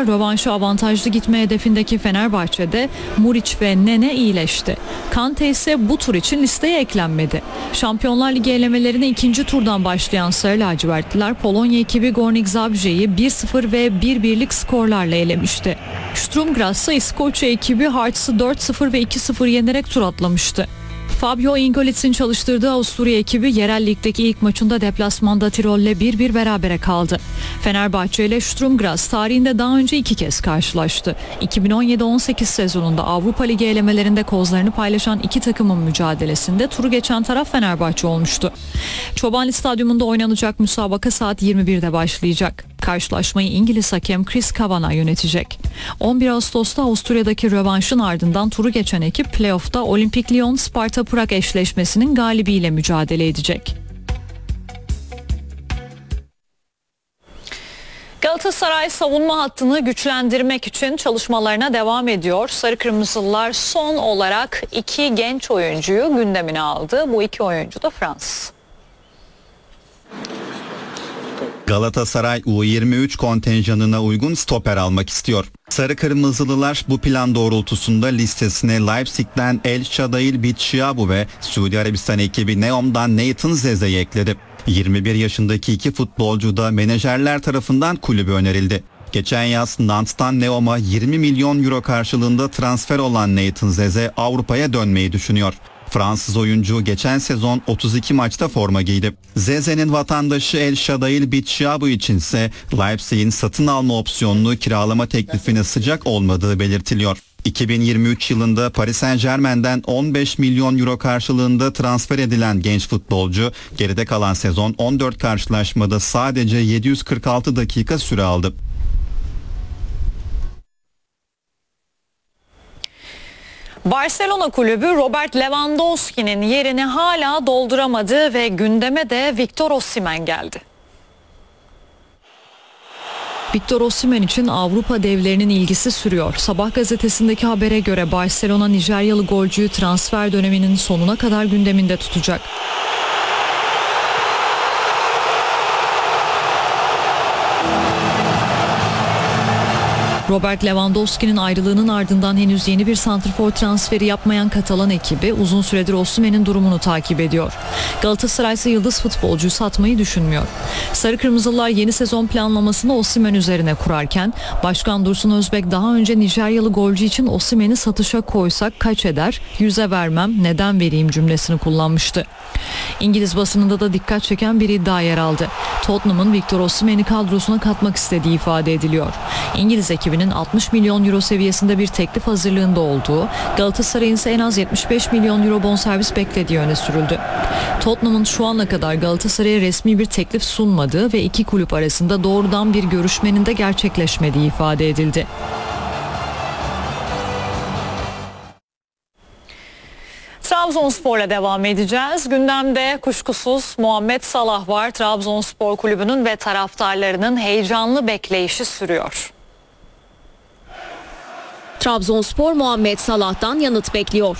rövanşı avantajlı gitme hedefindeki Fenerbahçe'de Muriç ve Nene iyileşti. Kante ise bu tur için listeye eklenmedi. Şampiyonlar Ligi elemelerine ikinci turdan başlayan Sarı lacivertliler Polonya ekibi Górnik Zabrze'yi 1-0 ve 1-1'lik skorlarla elemişti. Sturm Graz ise İskoçya ekibi Hearts'ı 4-0 ve 2-0 yenerek tur atlamıştı. Fabio Ingolitz'in çalıştırdığı Avusturya ekibi yerel ligdeki ilk maçında deplasmanda Tirol'le 1-1 berabere kaldı. Fenerbahçe ile Sturm Graz tarihinde daha önce 2 kez karşılaştı. 2017-18 sezonunda Avrupa Ligi elemelerinde kozlarını paylaşan iki takımın mücadelesinde turu geçen taraf Fenerbahçe olmuştu. Çobanlı Stadyumunda oynanacak müsabaka saat 21'de başlayacak. Karşılaşmayı İngiliz hakem Chris Kavanagh yönetecek. 11 Ağustos'ta Avusturya'daki rövanşın ardından turu geçen ekip playoff'ta Olimpik Lyon-Sparta Prag eşleşmesinin galibiyle mücadele edecek. Galatasaray savunma hattını güçlendirmek için çalışmalarına devam ediyor. Sarı Kırmızılılar son olarak 2 genç oyuncuyu gündemine aldı. Bu 2 oyuncu da Fransız. Galatasaray U23 kontenjanına uygun stoper almak istiyor. Sarı Kırmızılılar bu plan doğrultusunda listesine Leipzig'ten El Shadail Bitshiabu ve Suudi Arabistan ekibi Neom'dan Nathan Zeze'yi ekledi. 21 yaşındaki iki futbolcu da menajerler tarafından kulübe önerildi. Geçen yaz Nantes'tan Neom'a 20 milyon euro karşılığında transfer olan Nathan Zeze Avrupa'ya dönmeyi düşünüyor. Fransız oyuncu geçen sezon 32 maçta forma giydi. Zeze'nin vatandaşı El Shadail Bitshiabu içinse Leipzig'in satın alma opsiyonlu kiralama teklifine sıcak olmadığı belirtiliyor. 2023 yılında Paris Saint-Germain'den 15 milyon euro karşılığında transfer edilen genç futbolcu geride kalan sezon 14 karşılaşmada sadece 746 dakika süre aldı. Barcelona kulübü Robert Lewandowski'nin yerini hala dolduramadı ve gündeme de Victor Osimhen geldi. Victor Osimhen için Avrupa devlerinin ilgisi sürüyor. Sabah gazetesindeki habere göre Barcelona Nijeryalı golcüyü transfer döneminin sonuna kadar gündeminde tutacak. Robert Lewandowski'nin ayrılığının ardından henüz yeni bir santrfor transferi yapmayan Katalan ekibi uzun süredir Osimhen'in durumunu takip ediyor. Galatasaray ise yıldız futbolcuyu satmayı düşünmüyor. Sarı Kırmızılılar yeni sezon planlamasını Osimhen üzerine kurarken Başkan Dursun Özbek daha önce Nijeryalı golcü için Osimhen'i satışa koysak kaç eder, 100'e vermem, neden vereyim cümlesini kullanmıştı. İngiliz basınında da dikkat çeken bir iddia yer aldı. Tottenham'ın Victor Osimhen'i kadrosuna katmak istediği ifade ediliyor. İngiliz ekibinin 60 milyon euro seviyesinde bir teklif hazırlığında olduğu, Galatasaray'ın ise en az 75 milyon euro bonservis beklediği öne sürüldü. Tottenham'ın şu ana kadar Galatasaray'a resmi bir teklif sunmadığı ve iki kulüp arasında doğrudan bir görüşmenin de gerçekleşmediği ifade edildi. Trabzonspor'la devam edeceğiz. Gündemde kuşkusuz Muhammed Salah var. Trabzonspor kulübünün ve taraftarlarının heyecanlı bekleyişi sürüyor. Trabzonspor Muhammed Salah'tan yanıt bekliyor.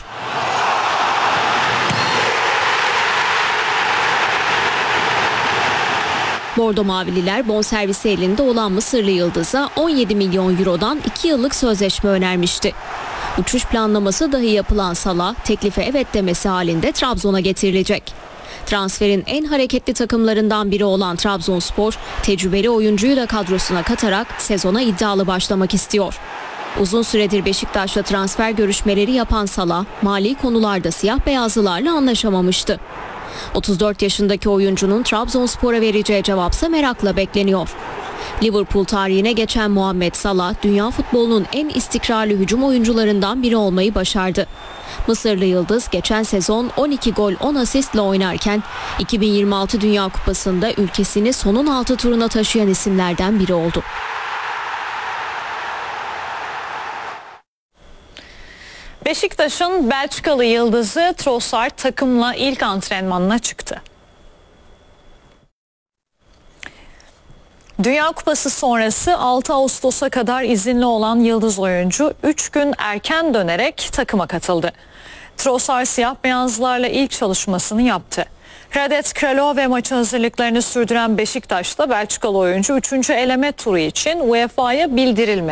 Bordo Mavililer bonservisi elinde olan Mısırlı yıldıza 17 milyon eurodan 2 yıllık sözleşme önermişti. Uçuş planlaması dahi yapılan Salah teklife evet demesi halinde Trabzon'a getirilecek. Transferin en hareketli takımlarından biri olan Trabzonspor, tecrübeli oyuncuyu da kadrosuna katarak sezona iddialı başlamak istiyor. Uzun süredir Beşiktaş'la transfer görüşmeleri yapan Salah, mali konularda siyah beyazlılarla anlaşamamıştı. 34 yaşındaki oyuncunun Trabzonspor'a vereceği cevapsa merakla bekleniyor. Liverpool tarihine geçen Muhammed Salah, dünya futbolunun en istikrarlı hücum oyuncularından biri olmayı başardı. Mısırlı yıldız geçen sezon 12 gol 10 asistle oynarken 2026 Dünya Kupası'nda ülkesini sonun 6 turuna taşıyan isimlerden biri oldu. Beşiktaş'ın Belçikalı yıldızı Trossard takımla ilk antrenmanına çıktı. Dünya Kupası sonrası 6 Ağustos'a kadar izinli olan yıldız oyuncu 3 gün erken dönerek takıma katıldı. Trossard siyah beyazlarla ilk çalışmasını yaptı. Hradec Kralove maçı hazırlıklarını sürdüren Beşiktaş'ta Belçikalı oyuncu 3. eleme turu için UEFA'ya bildirilmedi.